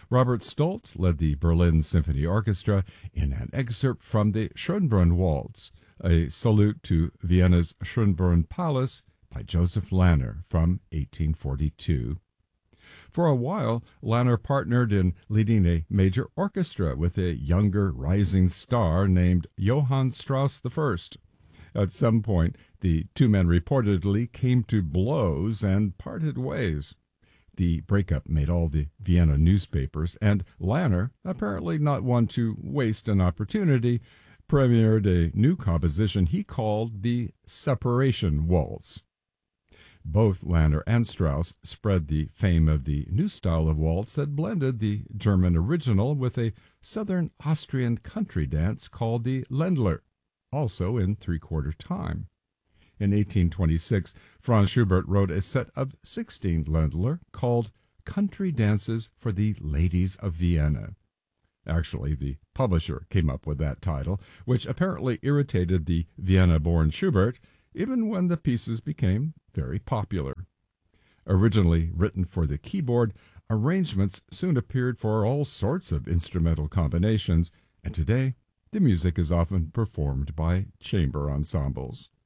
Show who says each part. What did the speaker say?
Speaker 1: Robert Stoltz led the Berlin Symphony Orchestra in an excerpt from the Schönbrunn Waltz, a salute to Vienna's Schönbrunn Palace by Joseph Lanner from 1842. For a while, Lanner partnered in leading a major orchestra with a younger rising star named Johann Strauss I. At some point, the two men reportedly came to blows and parted ways. The breakup made all the Vienna newspapers, and Lanner, apparently not one to waste an opportunity, premiered a new composition he called the Separation Waltz. Both Lanner and Strauss spread the fame of the new style of waltz that blended the German original with a southern Austrian country dance called the Ländler, also in three-quarter time. In 1826, Franz Schubert wrote a set of 16 Ländler called Country Dances for the Ladies of Vienna. Actually, the publisher came up with that title, which apparently irritated the Vienna-born Schubert, even when the pieces became very popular. Originally written for the keyboard, arrangements soon appeared for all sorts of instrumental combinations, and today the music is often performed by chamber ensembles.